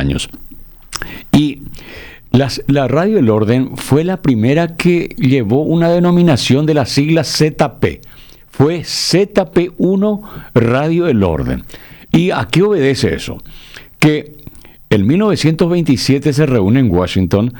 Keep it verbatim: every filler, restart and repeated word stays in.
años. Y las, la Radio El Orden fue la primera que llevó una denominación de las siglas Z P. Fue Z P uno Radio El Orden. ¿Y a qué obedece eso? Que en mil novecientos veintisiete se reúne en Washington